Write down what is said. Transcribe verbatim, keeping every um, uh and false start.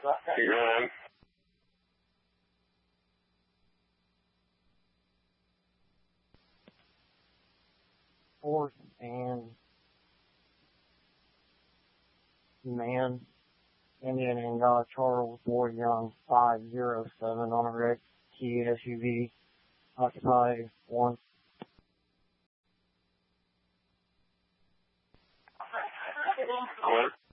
Keep going. Fourth and man, Indian and uh, Charles Ward Young, five zero seven on a red T S U V, occupy one. What?